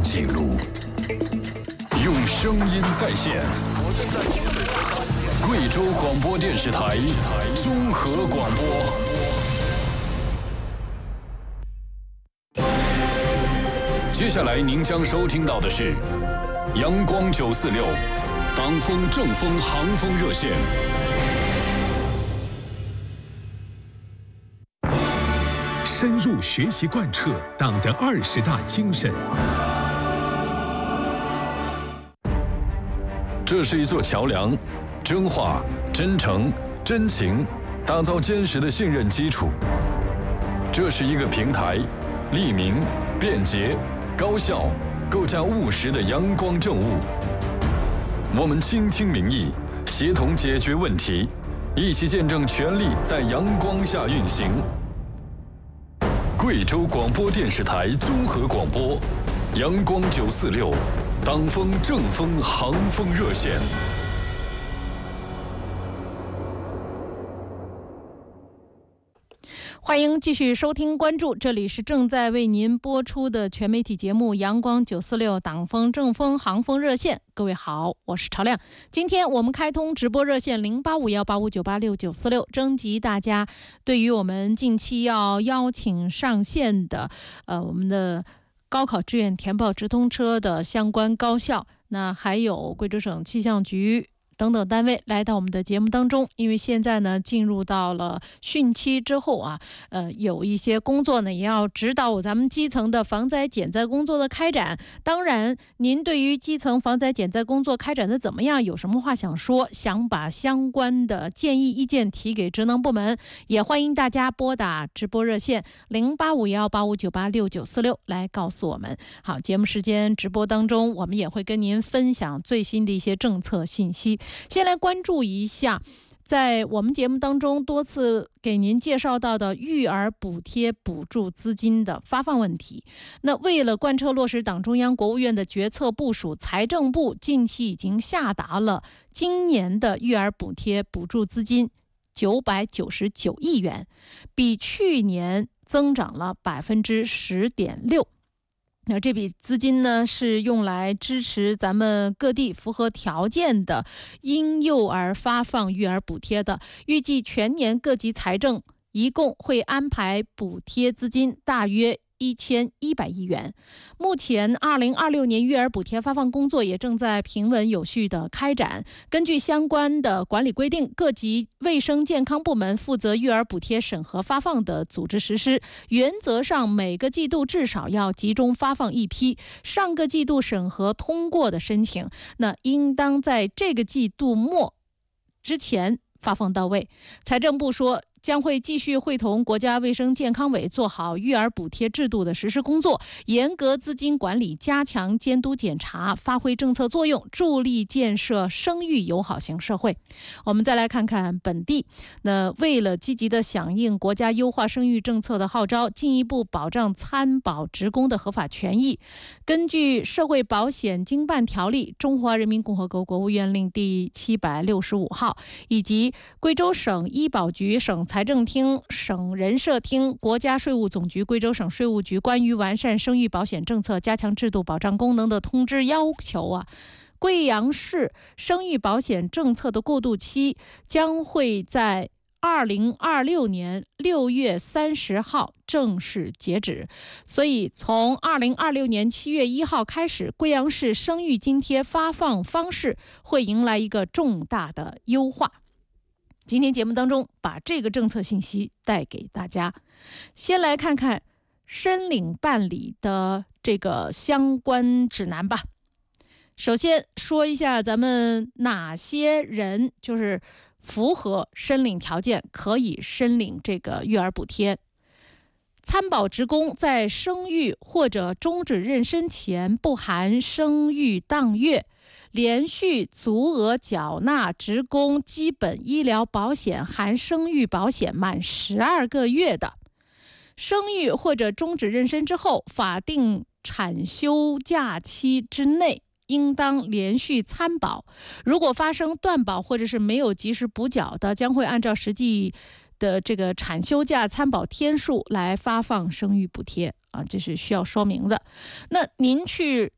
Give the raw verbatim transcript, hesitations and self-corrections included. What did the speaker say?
记录，用声音再现。贵州广播电视台综合广播。接下来您将收听到的是阳光九四六党风正风航风热线。 深入学习贯彻党的二十大精神。 这是一座桥梁，真话、真诚、真情，打造坚实的信任基础。这是一个平台，利民、便捷、高效，构架务实的阳光政务。我们倾听民意，协同解决问题，一起见证权力在阳光下运行。贵州广播电视台综合广播，阳光九四六，党风正风航风热线。 欢迎继续收听关注，这里是正在为您播出的全媒体节目阳光九四六党风正风航风热线。各位好，我是朝亮。今天我们开通直播热线零八五幺八五九八六九四六，征集大家对于我们近期要邀请上线的呃我们的高考志愿填报直通车的相关高校，那还有贵州省气象局等等单位来到我们的节目当中。因为现在呢进入到了汛期之后啊，呃有一些工作呢也要指导咱们基层的防灾减灾工作的开展。当然您对于基层防灾减灾工作开展的怎么样，有什么话想说，想把相关的建议意见提给职能部门，也欢迎大家拨打直播热线零八五幺八五九八六九四六来告诉我们。好，节目时间直播当中我们也会跟您分享最新的一些政策信息。先来关注一下在我们节目当中多次给您介绍到的育儿补贴补助资金的发放问题。那为了贯彻落实党中央国务院的决策部署，财政部近期已经下达了今年的育儿补贴补助资金九百九十九亿元，比去年增长了百分之十点六。那这笔资金呢，是用来支持咱们各地符合条件的婴幼儿发放育儿补贴的。预计全年各级财政一共会安排补贴资金大约一千一百亿元。目前二零二六年育儿补贴发放工作也正在平稳有序的开展。根据相关的管理规定，各级卫生健康部门负责育儿补贴审核发放的组织实施，原则上每个季度至少要集中发放一批上个季度审核通过的申请，那应当在这个季度末之前发放到位。财政部说，将会继续会同国家卫生健康委做好育儿补贴制度的实施工作，严格资金管理，加强监督检查，发挥政策作用，助力建设生育友好型社会。我们再来看看本地，那为了积极的响应国家优化生育政策的号召，进一步保障参保职工的合法权益，根据《社会保险经办条例》、中华人民共和国国务院令第七百六十五号以及贵州省医保局、省财政厅、省人社厅、国家税务总局、贵州省税务局关于完善生育保险政策、加强制度保障功能的通知要求啊，贵阳市生育保险政策的过渡期将会在二零二六年六月三十号正式截止。所以从二零二六年七月一号开始，贵阳市生育津贴发放方式会迎来一个重大的优化。今天节目当中把这个政策信息带给大家。先来看看申领办理的这个相关指南吧。首先说一下咱们哪些人就是符合申领条件可以申领这个育儿补贴。参保职工在生育或者终止妊娠前不含生育当月连续足额缴纳职工基本医疗保险含生育保险满十二个月的，生育或者终止妊娠之后法定产休假期之内应当连续参保，如果发生断保或者是没有及时补缴的，将会按照实际的这个产休假参保天数来发放生育补贴啊，这是需要说明的。那您去